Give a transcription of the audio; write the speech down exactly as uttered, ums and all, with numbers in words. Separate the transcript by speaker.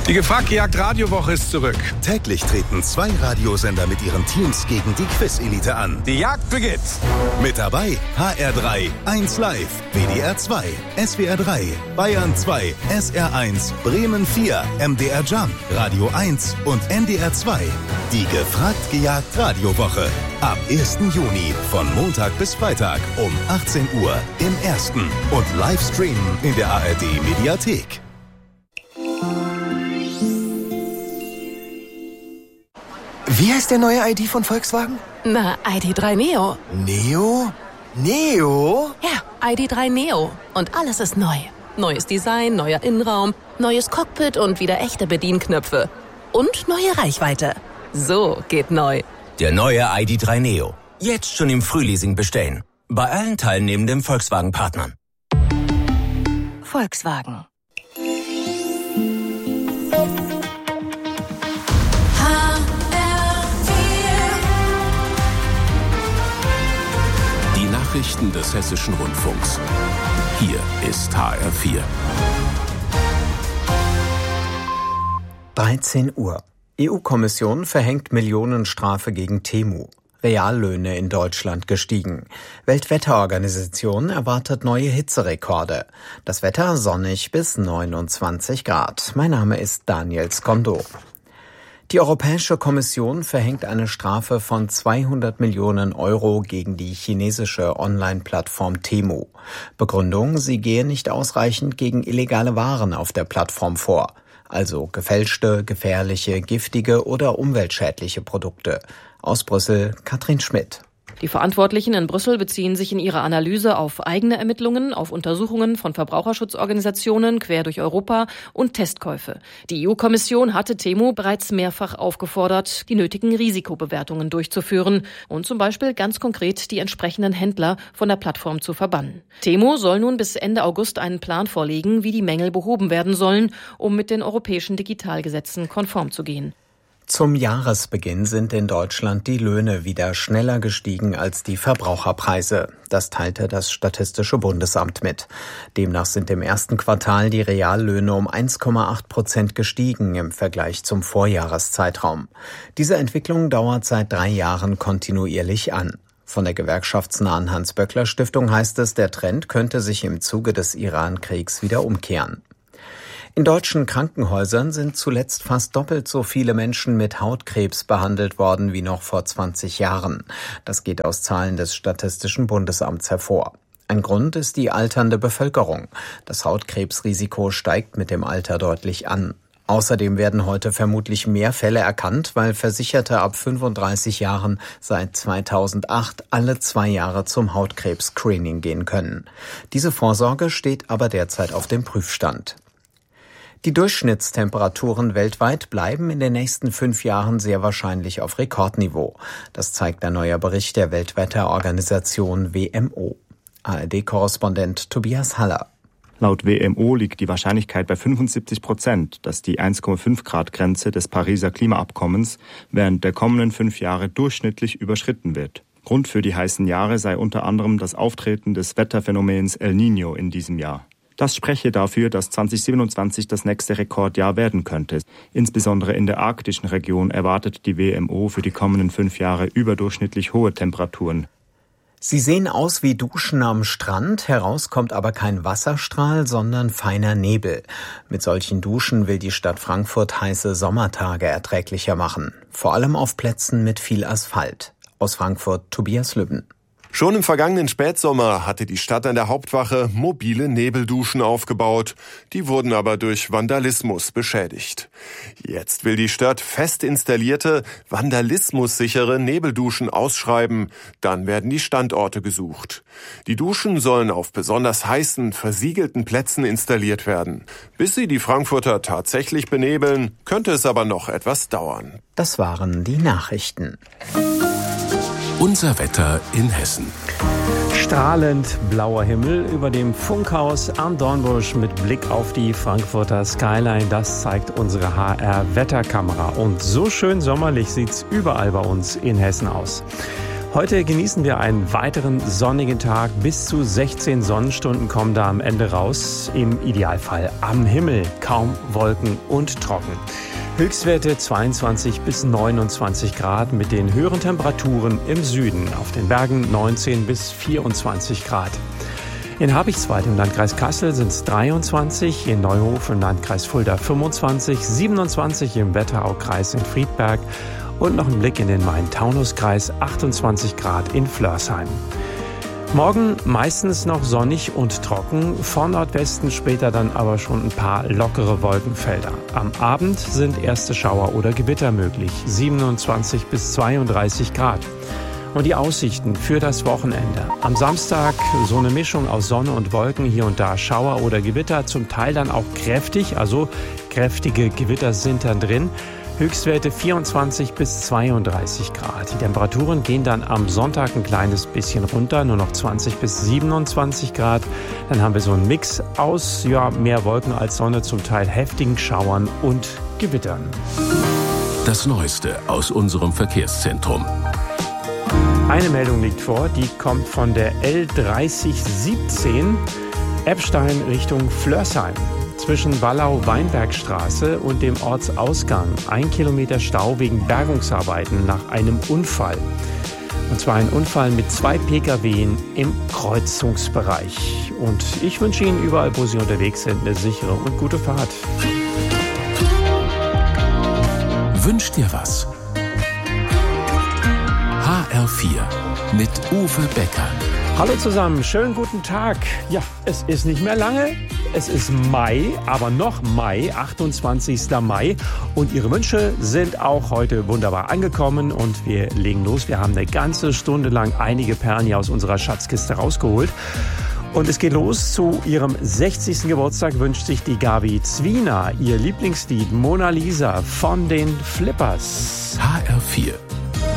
Speaker 1: Die Gefragt-Gejagt-Radiowoche ist zurück.
Speaker 2: Täglich treten zwei Radiosender mit ihren Teams gegen die Quiz-Elite an.
Speaker 1: Die Jagd beginnt.
Speaker 2: Mit dabei H R drei, eins Live, W D R zwei, S W R drei, Bayern zwei, S R eins, Bremen vier, M D R Jump, Radio eins und N D R zwei. Die Gefragt-Gejagt-Radiowoche. Ab ersten Juni von Montag bis Freitag um achtzehn Uhr im Ersten und Livestreamen in der A R D-Mediathek.
Speaker 3: Wie heißt der neue I D von Volkswagen?
Speaker 4: Na, I D drei Neo.
Speaker 3: Neo? Neo?
Speaker 4: Ja, I D drei Neo. Und alles ist neu. Neues Design, neuer Innenraum, neues Cockpit und wieder echte Bedienknöpfe. Und neue Reichweite. So geht neu.
Speaker 5: Der neue I D drei Neo. Jetzt schon im Frühleasing bestellen. Bei allen teilnehmenden Volkswagen-Partnern.
Speaker 4: Volkswagen.
Speaker 6: Die Nachrichten des Hessischen Rundfunks. Hier ist H R vier.
Speaker 7: dreizehn Uhr. E U-Kommission verhängt Millionenstrafe gegen Temu. Reallöhne in Deutschland gestiegen. Weltwetterorganisation erwartet neue Hitzerekorde. Das Wetter sonnig bis neunundzwanzig Grad. Mein Name ist Daniel Skondo. Die Europäische Kommission verhängt eine Strafe von zweihundert Millionen Euro gegen die chinesische Online-Plattform Temu. Begründung, sie gehe nicht ausreichend gegen illegale Waren auf der Plattform vor. Also gefälschte, gefährliche, giftige oder umweltschädliche Produkte. Aus Brüssel, Katrin Schmidt.
Speaker 8: Die Verantwortlichen in Brüssel beziehen sich in ihrer Analyse auf eigene Ermittlungen, auf Untersuchungen von Verbraucherschutzorganisationen quer durch Europa und Testkäufe. Die E U-Kommission hatte Temu bereits mehrfach aufgefordert, die nötigen Risikobewertungen durchzuführen und zum Beispiel ganz konkret die entsprechenden Händler von der Plattform zu verbannen. Temu soll nun bis Ende August einen Plan vorlegen, wie die Mängel behoben werden sollen, um mit den europäischen Digitalgesetzen konform zu gehen.
Speaker 7: Zum Jahresbeginn sind in Deutschland die Löhne wieder schneller gestiegen als die Verbraucherpreise. Das teilte das Statistische Bundesamt mit. Demnach sind im ersten Quartal die Reallöhne um eins Komma acht Prozent gestiegen im Vergleich zum Vorjahreszeitraum. Diese Entwicklung dauert seit drei Jahren kontinuierlich an. Von der gewerkschaftsnahen Hans-Böckler-Stiftung heißt es, der Trend könnte sich im Zuge des Iran-Kriegs wieder umkehren. In deutschen Krankenhäusern sind zuletzt fast doppelt so viele Menschen mit Hautkrebs behandelt worden wie noch vor zwanzig Jahren. Das geht aus Zahlen des Statistischen Bundesamts hervor. Ein Grund ist die alternde Bevölkerung. Das Hautkrebsrisiko steigt mit dem Alter deutlich an. Außerdem werden heute vermutlich mehr Fälle erkannt, weil Versicherte ab fünfunddreißig Jahren seit zweitausendacht alle zwei Jahre zum Hautkrebs-Screening gehen können. Diese Vorsorge steht aber derzeit auf dem Prüfstand. Die Durchschnittstemperaturen weltweit bleiben in den nächsten fünf Jahren sehr wahrscheinlich auf Rekordniveau. Das zeigt ein neuer Bericht der Weltwetterorganisation W M O. A R D-Korrespondent Tobias Haller.
Speaker 9: Laut W M O liegt die Wahrscheinlichkeit bei fünfundsiebzig Prozent, dass die eins Komma fünf Grad Grenze des Pariser Klimaabkommens während der kommenden fünf Jahre durchschnittlich überschritten wird. Grund für die heißen Jahre sei unter anderem das Auftreten des Wetterphänomens El Niño in diesem Jahr. Das spreche dafür, dass zwanzig siebenundzwanzig das nächste Rekordjahr werden könnte. Insbesondere in der arktischen Region erwartet die W M O für die kommenden fünf Jahre überdurchschnittlich hohe Temperaturen.
Speaker 7: Sie sehen aus wie Duschen am Strand, heraus kommt aber kein Wasserstrahl, sondern feiner Nebel. Mit solchen Duschen will die Stadt Frankfurt heiße Sommertage erträglicher machen. Vor allem auf Plätzen mit viel Asphalt. Aus Frankfurt Tobias Lübben.
Speaker 10: Schon im vergangenen Spätsommer hatte die Stadt an der Hauptwache mobile Nebelduschen aufgebaut. Die wurden aber durch Vandalismus beschädigt. Jetzt will die Stadt fest installierte, vandalismussichere Nebelduschen ausschreiben. Dann werden die Standorte gesucht. Die Duschen sollen auf besonders heißen, versiegelten Plätzen installiert werden. Bis sie die Frankfurter tatsächlich benebeln, könnte es aber noch etwas dauern.
Speaker 7: Das waren die Nachrichten.
Speaker 6: Unser Wetter in Hessen.
Speaker 11: Strahlend blauer Himmel über dem Funkhaus am Dornbusch mit Blick auf die Frankfurter Skyline. Das zeigt unsere H R-Wetterkamera. Und so schön sommerlich sieht's überall bei uns in Hessen aus. Heute genießen wir einen weiteren sonnigen Tag. Bis zu sechzehn Sonnenstunden kommen da am Ende raus. Im Idealfall am Himmel. Kaum Wolken und trocken. Höchstwerte zweiundzwanzig bis neunundzwanzig Grad mit den höheren Temperaturen im Süden. Auf den Bergen neunzehn bis vierundzwanzig Grad. In Habichtswald im Landkreis Kassel sind es dreiundzwanzig, in Neuhof im Landkreis Fulda fünfundzwanzig, siebenundzwanzig im Wetteraukreis in Friedberg und noch ein Blick in den Main-Taunus-Kreis, achtundzwanzig Grad in Flörsheim. Morgen meistens noch sonnig und trocken, von Nordwesten später dann aber schon ein paar lockere Wolkenfelder. Am Abend sind erste Schauer oder Gewitter möglich, siebenundzwanzig bis zweiunddreißig Grad. Und die Aussichten für das Wochenende. Am Samstag so eine Mischung aus Sonne und Wolken, hier und da Schauer oder Gewitter, zum Teil dann auch kräftig, also kräftige Gewitter sind dann drin. Höchstwerte vierundzwanzig bis zweiunddreißig Grad. Die Temperaturen gehen dann am Sonntag ein kleines bisschen runter, nur noch zwanzig bis siebenundzwanzig Grad. Dann haben wir so einen Mix aus ja, mehr Wolken als Sonne, zum Teil heftigen Schauern und Gewittern.
Speaker 6: Das Neueste aus unserem Verkehrszentrum.
Speaker 11: Eine Meldung liegt vor, die kommt von der L dreißig siebzehn Eppstein Richtung Flörsheim. Zwischen Wallau-Weinbergstraße und dem Ortsausgang ein Kilometer Stau wegen Bergungsarbeiten nach einem Unfall. Und zwar ein Unfall mit zwei Pkw im Kreuzungsbereich. Und ich wünsche Ihnen überall, wo Sie unterwegs sind, eine sichere und gute Fahrt.
Speaker 6: Wünsch dir was. H R vier mit Uwe Becker.
Speaker 11: Hallo zusammen, schönen guten Tag. Ja, es ist nicht mehr lange. Es ist Mai, aber noch Mai, achtundzwanzigster Mai. Und Ihre Wünsche sind auch heute wunderbar angekommen. Und wir legen los. Wir haben eine ganze Stunde lang einige Perlen hier aus unserer Schatzkiste rausgeholt. Und es geht los. Zu ihrem sechzigsten Geburtstag wünscht sich die Gabi Zwiener ihr Lieblingslied Mona Lisa von den Flippers.
Speaker 6: H R vier.